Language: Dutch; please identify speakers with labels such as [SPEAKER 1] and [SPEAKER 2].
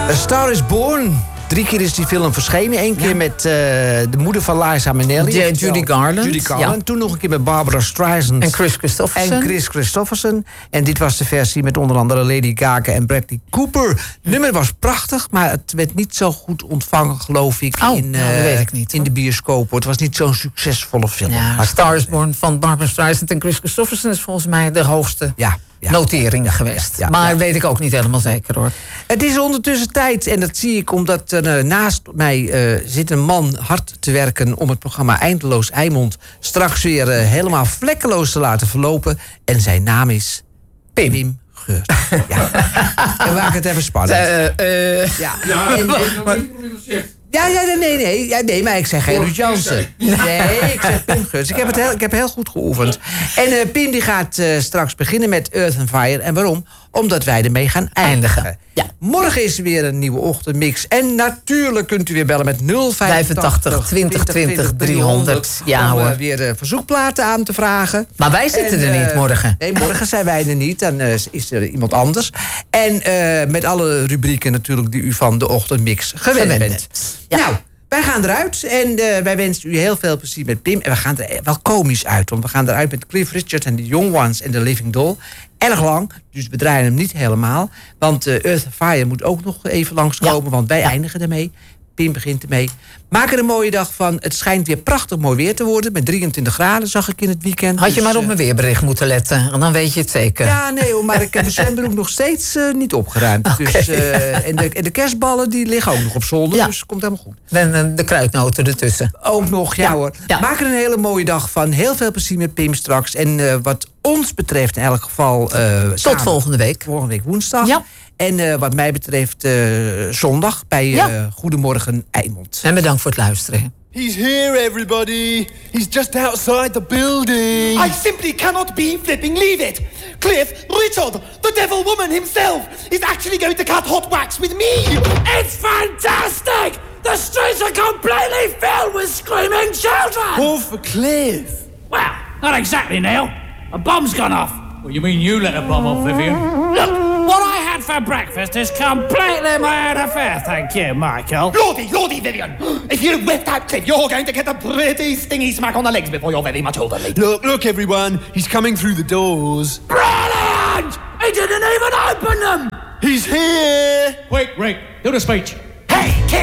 [SPEAKER 1] A Star is Born. 3 keer is die film verschenen. 1 keer met de moeder van Liza Minnelli.
[SPEAKER 2] Judy Garland.
[SPEAKER 1] Ja. Toen nog een keer met Barbara Streisand.
[SPEAKER 2] En Chris Christopherson.
[SPEAKER 1] En dit was de versie met onder andere Lady Gaga en Bradley Cooper. Het nummer was prachtig, maar het werd niet zo goed ontvangen, geloof ik.
[SPEAKER 2] Dat weet ik niet.
[SPEAKER 1] In de bioscoop. Het was niet zo'n succesvolle film.
[SPEAKER 2] Ja, A Star is Born van Barbara Streisand en Chris Christopherson is volgens mij de hoogste notering geweest. Maar weet ik ook niet helemaal zeker, hoor.
[SPEAKER 1] Het is ondertussen tijd, en dat zie ik omdat er naast mij zit een man hard te werken om het programma Eindeloos Eimond straks weer helemaal vlekkeloos te laten verlopen. En zijn naam is Pim Geurt. En maak het even spannend. Nee, maar ik zeg geen Ruud Jansen. Nee, ik zeg Pim Geurts. Ik heb heel goed geoefend. En Pim die gaat straks beginnen met Earth and Fire. En waarom? Omdat wij ermee gaan eindigen. Ja. Morgen is er weer een nieuwe ochtendmix. En natuurlijk kunt u weer bellen met 085 20 20 300. Ja, om weer verzoekplaten aan te vragen.
[SPEAKER 2] Maar wij zitten er niet morgen.
[SPEAKER 1] Nee, morgen zijn wij er niet. Dan is er iemand anders. En met alle rubrieken natuurlijk die u van de ochtendmix gewend bent. Ja. Nou, wij gaan eruit en wij wensen u heel veel plezier met Pim. En we gaan er wel komisch uit, want we gaan eruit met Cliff Richard en The Young Ones en The Living Doll. Erg lang, dus we draaien hem niet helemaal. Want Earth and Fire moet ook nog even langskomen, want wij eindigen ermee. Pim begint ermee. Maak er een mooie dag van. Het schijnt weer prachtig mooi weer te worden. Met 23 graden zag ik in het weekend.
[SPEAKER 2] Had je maar op mijn weerbericht moeten letten. En dan weet je het zeker.
[SPEAKER 1] Ja, nee, maar ik heb de zwembroek nog steeds niet opgeruimd. Okay. Dus, en de kerstballen die liggen ook nog op zolder. Ja. Dus het komt helemaal goed.
[SPEAKER 2] En de kruidnoten ertussen.
[SPEAKER 1] Ook nog, ja hoor. Ja. Maak er een hele mooie dag van. Heel veel plezier met Pim straks. En wat ons betreft in elk geval...
[SPEAKER 2] tot volgende week.
[SPEAKER 1] Volgende week woensdag. Ja. En wat mij betreft zondag bij Goedemorgen Eimond.
[SPEAKER 2] En bedankt voor het luisteren.
[SPEAKER 3] He's here, everybody. He's just outside the building.
[SPEAKER 4] I simply cannot be flipping leave it. Cliff Richard, the devil woman himself, is actually going to cut hot wax with me. It's fantastic! The streets are completely filled with screaming children.
[SPEAKER 3] All for Cliff.
[SPEAKER 4] Well, not exactly, Neil. A bomb's gone off.
[SPEAKER 5] Well, you mean you let a bomb off, Vivian?
[SPEAKER 4] Look, what I had for breakfast is completely my own affair, thank you, Michael.
[SPEAKER 3] Lordy, Vivian! If you whip that Cliff, you're going to get a pretty stingy smack on the legs before you're very much older. Look, everyone. He's coming through the doors.
[SPEAKER 4] Brilliant! He didn't even open them!
[SPEAKER 3] He's here!
[SPEAKER 5] Wait, do the speech.
[SPEAKER 4] Hey, kid!